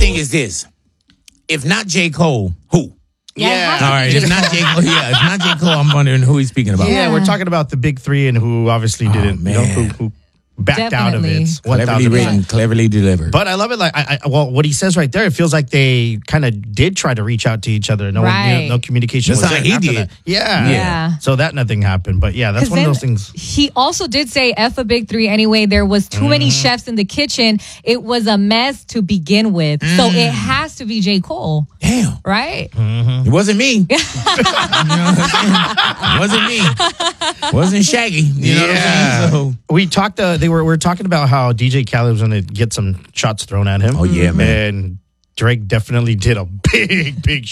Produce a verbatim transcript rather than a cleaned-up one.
thing is this: if not J. Cole, who? Yeah. Yeah. All right, if not J. Cole, yeah, if not J. Cole, I'm wondering who he's speaking about. Yeah, we're talking about the big three and who obviously didn't, you know, man. who, who backed out of Definitely. it. Cleverly one thousand percent. written, cleverly delivered. But I love it. Like, I, I, well, what he says right there, it feels like they kind of did try to reach out to each other. No, one, you know, Right. no communication. Just was like there he after did. that. Yeah. Yeah. So that nothing happened. But yeah, that's 'Cause one of then those things. He also did say F a big three anyway. There was too many chefs in the kitchen. It was a mess to begin with. So it has to be J. Cole, Damn, right? it wasn't me. You know what I'm saying? It wasn't me. Wasn't Shaggy. You know what I'm saying? So, We talked. Uh, they were we were talking about how D J Khaled was going to get some shots thrown at him. Oh, yeah, man. And Drake definitely did a big, big